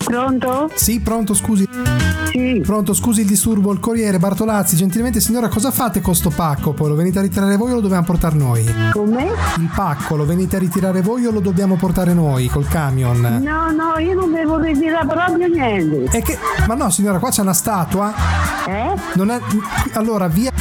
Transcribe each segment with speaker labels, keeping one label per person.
Speaker 1: Pronto?
Speaker 2: Sì, pronto, scusi.
Speaker 1: Sì.
Speaker 2: Pronto, scusi il disturbo, il Corriere, Bartolazzi. Gentilmente signora, cosa fate con sto pacco? Poi lo venite a ritirare voi o lo dobbiamo portare noi?
Speaker 1: Come?
Speaker 2: Il pacco lo venite a ritirare voi o lo dobbiamo portare noi col camion?
Speaker 1: No, io non devo ritirare proprio niente.
Speaker 2: E che... Ma no signora, qua c'è una statua. Non è... Allora, via...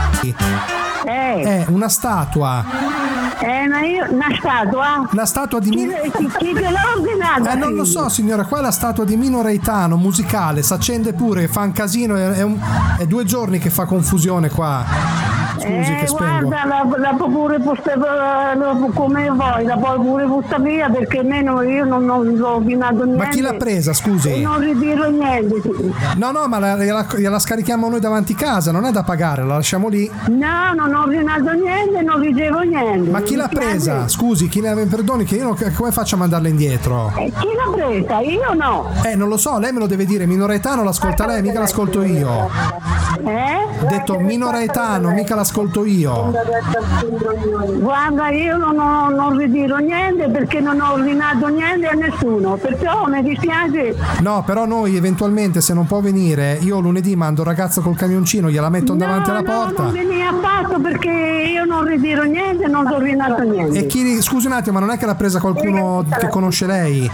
Speaker 2: È una statua.
Speaker 1: Una statua?
Speaker 2: La statua di
Speaker 1: Chi te l'ha ordinata?
Speaker 2: Non lo so signora, qua è la statua di Mino Reitano, musicale, s'accende pure, fa un casino, è 2 giorni che fa confusione qua. Scusi che spengo.
Speaker 1: Guarda, la può pure come vuoi, la puoi pure buttare via perché almeno io non ho ordinato niente.
Speaker 2: Ma chi l'ha presa, scusi?
Speaker 1: Non ritiro niente.
Speaker 2: No, ma gliela scarichiamo noi davanti casa, non è da pagare, la lasciamo lì.
Speaker 1: No, non ho ordinato niente, non ricevo niente.
Speaker 2: Ma chi l'ha presa? Scusi, perdoni, che io come faccio a mandarla indietro?
Speaker 1: Chi l'ha presa? Io no.
Speaker 2: Non lo so, lei me lo deve dire, Mino Reitano l'ascolta lei, mica l'ascolto io. Ho detto Mino Reitano, mica l'ascolto io.
Speaker 1: Guarda, io non ritiro niente perché non ho ordinato niente a nessuno, perciò mi dispiace.
Speaker 2: No, però noi eventualmente se non può venire, io lunedì mando un ragazzo col camioncino, gliela metto davanti alla porta.
Speaker 1: No, non vieni affatto perché io non ritiro niente, non ho ordinato niente.
Speaker 2: E scusi un attimo, ma non è che l'ha presa qualcuno che conosce lei?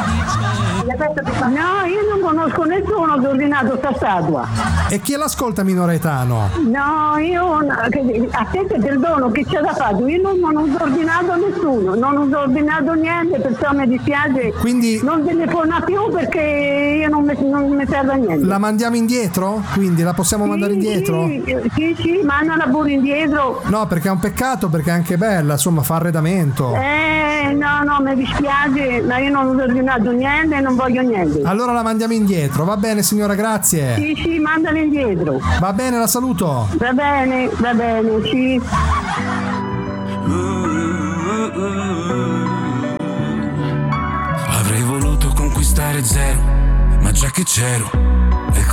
Speaker 1: No, io non conosco nessuno che ha ordinato sta statua.
Speaker 2: E chi l'ascolta Mino Reitano?
Speaker 1: No, io a te te perdono, che c'è da fare? Io non ho ordinato a nessuno, non ho ordinato niente, perciò mi dispiace.
Speaker 2: Quindi
Speaker 1: non telefona più perché io non mi serve a niente.
Speaker 2: La mandiamo indietro? Quindi la possiamo mandare indietro?
Speaker 1: Sì, mandala pure indietro.
Speaker 2: No, perché è un peccato, perché è anche bella, insomma, fa arredamento.
Speaker 1: No, mi dispiace, ma io non ho ordinato niente e non voglio niente.
Speaker 2: Allora la mandiamo indietro, va bene signora, grazie.
Speaker 1: Sì, mandala indietro.
Speaker 2: Va bene, la saluto.
Speaker 1: Va bene, sì.
Speaker 3: Avrei voluto conquistare zero, ma già che c'ero